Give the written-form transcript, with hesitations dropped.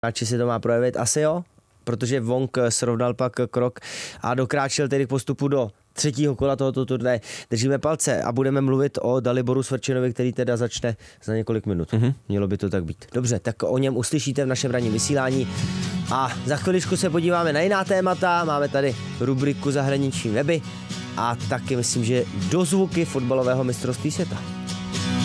Či se to má projevit? Asi jo, protože Wong srovnal pak krok a dokráčel tedy k postupu do třetího kola tohoto turnaje. Držíme palce a budeme mluvit o Daliboru Svrčinovi, který teda začne za několik minut. Mělo by to tak být. Dobře, tak o něm uslyšíte v našem ranním vysílání a za chviličku se podíváme na jiná témata. Máme tady rubriku Zahraniční weby a taky myslím, že dozvuky fotbalového mistrovství světa.